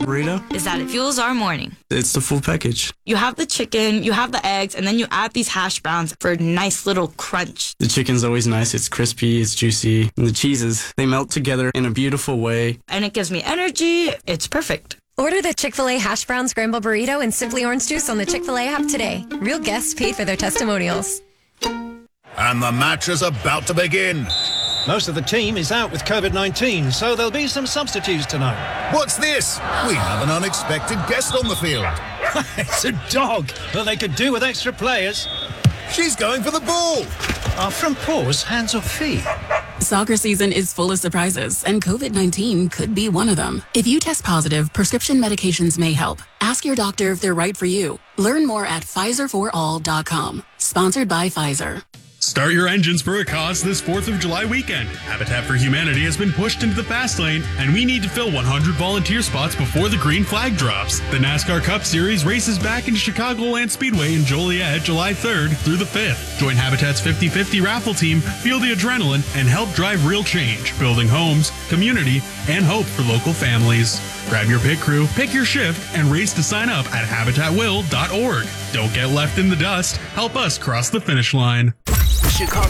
burrito is that it fuels our morning. it's the full package. You have the chicken, you have the eggs, and then you add these hash browns for a nice little crunch. The chicken's always nice. It's crispy, it's juicy. And the cheeses, they melt together in a beautiful way. And it gives me energy. It's perfect. Order the Chick-fil-A Hash Brown Scramble Burrito and Simply Orange Juice on the Chick-fil-A app today. Real guests paid for their testimonials. And the match is about to begin. Most of the team is out with COVID-19, so there'll be some substitutes tonight. What's this? We have an unexpected guest on the field. It's a dog, but they could do with extra players. She's going for the ball. Are front paws hands or feet? Soccer season is full of surprises, and COVID-19 could be one of them. If you test positive, prescription medications may help. Ask your doctor if they're right for you. Learn more at PfizerForAll.com. Sponsored by Pfizer. Start your engines for a cause this 4th of July weekend. Habitat for Humanity has been pushed into the fast lane, and we need to fill 100 volunteer spots before the green flag drops. The NASCAR Cup Series races back in Chicagoland Speedway in Joliet July 3rd through the 5th. Join Habitat's 50-50 raffle team, feel the adrenaline, and help drive real change, building homes, community, and hope for local families. Grab your pit crew, pick your shift, and race to sign up at habitatwill.org. Don't get left in the dust. Help us cross the finish line. Chicago